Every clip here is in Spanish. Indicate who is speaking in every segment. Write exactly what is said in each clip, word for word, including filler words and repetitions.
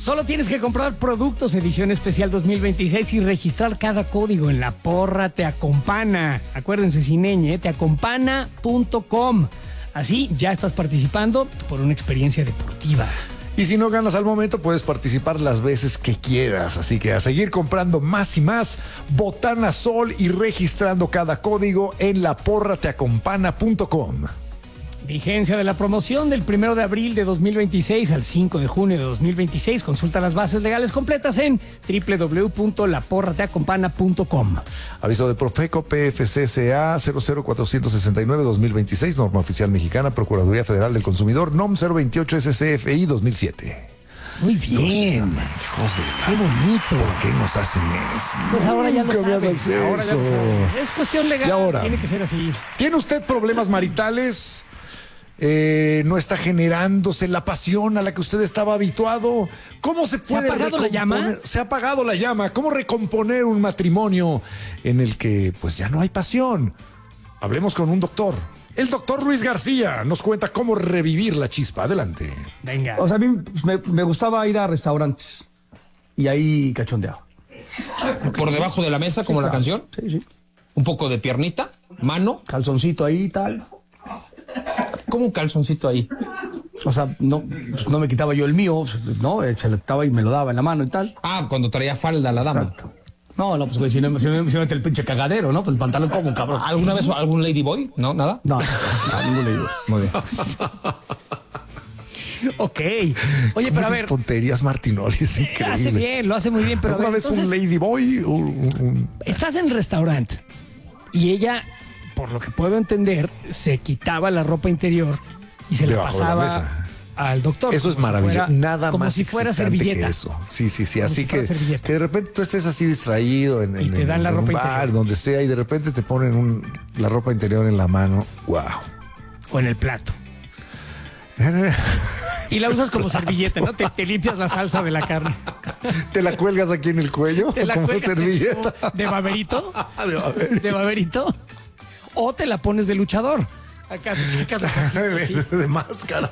Speaker 1: Solo tienes que comprar productos edición especial dos mil veintiséis y registrar cada código en La Porra Te Acompana. Acuérdense, sin ñ, te acompana punto com. Así ya estás participando por una experiencia deportiva.
Speaker 2: Y si no ganas al momento, puedes participar las veces que quieras. Así que a seguir comprando más y más Botana Sol y registrando cada código en la porra te acompana punto com.
Speaker 1: Vigencia de la promoción del primero de abril de dos mil veintiséis al cinco de junio de dos mil veintiséis. Consulta las bases legales completas en doble u doble u doble u punto la porra te acompana punto com.
Speaker 2: Aviso de Profeco P F C C A cero cero cuatro seis nueve dos mil veintiséis, norma oficial mexicana, Procuraduría Federal del Consumidor, N O M cero veintiocho S C F I dos mil siete.
Speaker 1: Muy bien.
Speaker 2: Hijos de la...
Speaker 1: Qué bonito.
Speaker 2: ¿Por qué nos hacen eso?
Speaker 1: Pues ahora ya lo
Speaker 2: Nunca me
Speaker 1: sabes.
Speaker 2: hagas
Speaker 1: Ahora ya lo
Speaker 2: eso.
Speaker 1: sabes. Es cuestión legal.
Speaker 2: Y ahora,
Speaker 1: tiene que ser así.
Speaker 2: ¿tiene usted problemas maritales? Eh, ¿No está generándose la pasión a la que usted estaba habituado? ¿Cómo se puede
Speaker 1: ¿Se ha apagado la llama?
Speaker 2: Se ha apagado la llama. ¿Cómo recomponer un matrimonio en el que pues ya no hay pasión? Hablemos con un doctor. El doctor Luis García nos cuenta cómo revivir la chispa. Adelante.
Speaker 1: Venga.
Speaker 3: O sea, a mí pues, me, me gustaba ir a restaurantes y ahí cachondeaba.
Speaker 4: Por debajo de la mesa, como
Speaker 3: Sí,
Speaker 4: la
Speaker 3: claro.
Speaker 4: canción.
Speaker 3: Sí, sí.
Speaker 4: Un poco de piernita, mano.
Speaker 3: Calzoncito ahí y tal.
Speaker 4: Como un calzoncito ahí.
Speaker 3: O sea, no, pues, no me quitaba yo el mío, ¿no? Se le quitaba y me lo daba en la mano y tal.
Speaker 4: Ah, cuando traía falda la dama.
Speaker 3: Exacto. No, no, pues güey, si no si me, si me mete el pinche cagadero, ¿no? Pues el pantalón como, cabrón.
Speaker 4: ¿Alguna vez algún ladyboy? ¿No? ¿Nada?
Speaker 3: No, no, ningún le digo.
Speaker 4: Muy bien.
Speaker 1: Ok. Oye, pero a ver.
Speaker 2: Tonterías, Martinoli, es
Speaker 1: Lo
Speaker 2: increíble.
Speaker 1: hace bien, lo hace muy bien, pero a
Speaker 2: ¿Alguna
Speaker 1: ver,
Speaker 2: vez
Speaker 1: entonces,
Speaker 2: un ladyboy? Un, un-
Speaker 1: estás en el restaurante y ella, por lo que puedo entender, se quitaba la ropa interior y se la
Speaker 2: Debajo de la
Speaker 1: pasaba
Speaker 2: mesa.
Speaker 1: al doctor.
Speaker 2: Eso es
Speaker 1: como si
Speaker 2: maravilloso.
Speaker 1: fuera-
Speaker 2: Nada
Speaker 1: como
Speaker 2: más
Speaker 1: si fuera
Speaker 2: excitante
Speaker 1: servilleta.
Speaker 2: que eso. Sí, sí, sí.
Speaker 1: Como
Speaker 2: Así
Speaker 1: si fuera
Speaker 2: que,
Speaker 1: servilleta.
Speaker 2: que de repente tú estés así distraído en,
Speaker 1: Y
Speaker 2: en-
Speaker 1: te dan
Speaker 2: en-
Speaker 1: la
Speaker 2: en
Speaker 1: ropa
Speaker 2: un bar,
Speaker 1: interior.
Speaker 2: donde sea, y de repente te ponen un- la ropa interior en la mano. ¡Wow!
Speaker 1: O en el plato. Y la usas como servilleta, ¿no? Te, te limpias la salsa de la carne.
Speaker 2: ¿Te la cuelgas aquí en el cuello?
Speaker 1: Te la
Speaker 2: como
Speaker 1: cuelgas en-
Speaker 2: servilleta.
Speaker 1: de baberito.
Speaker 2: De baber.
Speaker 1: De baberito. O te la pones de luchador. Acá te sacas las ojitos así.
Speaker 2: De máscara.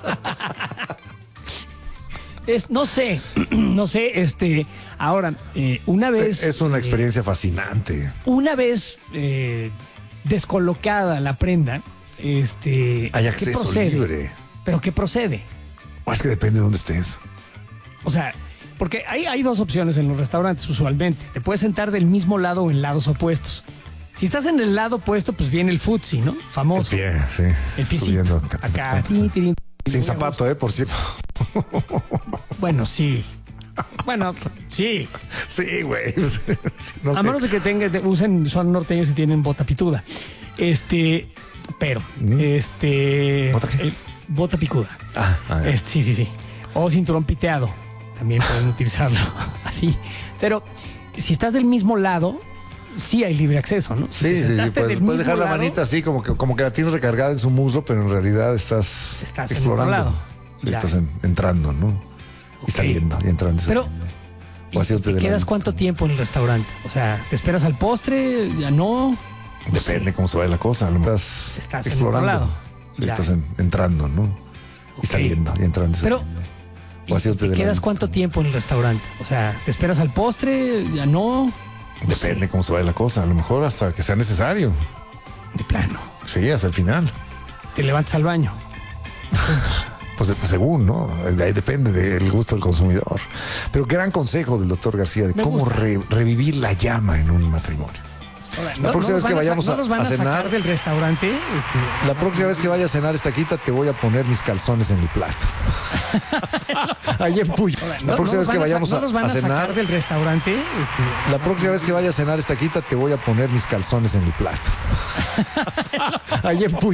Speaker 1: Es, no sé, no sé, este, ahora, eh, una vez...
Speaker 2: Es una
Speaker 1: eh,
Speaker 2: experiencia fascinante.
Speaker 1: una vez eh, descolocada la prenda, este...
Speaker 2: Hay
Speaker 1: ¿qué
Speaker 2: acceso
Speaker 1: procede?
Speaker 2: libre.
Speaker 1: ¿Pero qué procede?
Speaker 2: O es que depende de dónde estés.
Speaker 1: O sea, porque hay, hay dos opciones en los restaurantes usualmente. Te puedes sentar del mismo lado o en lados opuestos. Si estás en el lado opuesto, pues viene el footsie, ¿no?
Speaker 2: El
Speaker 1: Famoso.
Speaker 2: pie, sí.
Speaker 1: El piecito.
Speaker 2: Subiendo.
Speaker 1: Acá. tin, tin,
Speaker 2: Sin
Speaker 1: tin.
Speaker 2: zapato, ¿eh? Por cierto.
Speaker 1: Bueno, sí. Bueno, sí.
Speaker 2: Sí, güey. No,
Speaker 1: A menos de que tengan, de- usen, son norteños y tienen bota pituda. Este, pero, este.
Speaker 2: ¿Bota qué?
Speaker 1: eh, bota picuda.
Speaker 2: Ah, ah, ya.
Speaker 1: Este, sí, sí, sí. O cinturón piteado. También pueden utilizarlo así. Pero si estás del mismo lado, sí hay libre acceso, ¿no? Si te
Speaker 2: Sí, sí, sí.
Speaker 1: sentaste
Speaker 2: Puedes,
Speaker 1: del
Speaker 2: puedes
Speaker 1: mismo
Speaker 2: dejar la
Speaker 1: lado,
Speaker 2: manita así, como que, como que la tienes recargada en su muslo, pero en realidad estás,
Speaker 1: Estás en
Speaker 2: explorando.
Speaker 1: otro lado.
Speaker 2: Sí,
Speaker 1: Ya.
Speaker 2: estás en- entrando, ¿no?
Speaker 1: Ok.
Speaker 2: Y saliendo, y entrando. y
Speaker 1: Pero,
Speaker 2: saliendo.
Speaker 1: ¿y
Speaker 2: O haciéndote
Speaker 1: te
Speaker 2: de
Speaker 1: quedas
Speaker 2: lado.
Speaker 1: cuánto tiempo en el restaurante? O sea, ¿te esperas al postre? ¿Ya no? No
Speaker 2: Depende
Speaker 1: sé.
Speaker 2: cómo se vaya la cosa. A lo mejor estás,
Speaker 1: Estás en
Speaker 2: explorando.
Speaker 1: otro lado.
Speaker 2: Sí,
Speaker 1: Ya.
Speaker 2: estás en- entrando, ¿no?
Speaker 1: Ok.
Speaker 2: Y saliendo, y entrando. y
Speaker 1: Pero,
Speaker 2: saliendo.
Speaker 1: ¿y
Speaker 2: O haciéndote
Speaker 1: te
Speaker 2: de
Speaker 1: quedas
Speaker 2: lado.
Speaker 1: cuánto tiempo en el restaurante? O sea, ¿te esperas al postre? ¿Ya no? No
Speaker 2: Depende
Speaker 1: sé,
Speaker 2: cómo se vaya la cosa. A lo mejor hasta que sea necesario.
Speaker 1: de plano.
Speaker 2: Sí, hasta el final.
Speaker 1: Te levantas al baño.
Speaker 2: Pues según, ¿no? De ahí depende del gusto del consumidor. Pero gran consejo del doctor García de
Speaker 1: Me
Speaker 2: cómo
Speaker 1: gusta.
Speaker 2: re- revivir la llama en un matrimonio.
Speaker 1: Ahora,
Speaker 2: La próxima vez
Speaker 1: nos
Speaker 2: que
Speaker 1: van a sa-
Speaker 2: vayamos
Speaker 1: no
Speaker 2: a-
Speaker 1: nos van
Speaker 2: a
Speaker 1: a sacar
Speaker 2: cenar-
Speaker 1: del restaurante. Este,
Speaker 2: La próxima vez que vaya a cenar esta quita, te voy a poner mis calzones en el plato. Ahí en Puyo.
Speaker 1: ahora,
Speaker 2: La
Speaker 1: no-
Speaker 2: próxima
Speaker 1: no
Speaker 2: vez
Speaker 1: nos
Speaker 2: que
Speaker 1: van a sa-
Speaker 2: vayamos
Speaker 1: no
Speaker 2: a,
Speaker 1: nos van
Speaker 2: a
Speaker 1: a sacar
Speaker 2: cenar,
Speaker 1: del restaurante. Este,
Speaker 2: la próxima vez que vaya a cenar esta quita, te voy a poner mis calzones en el plato. Ahí en Puyo.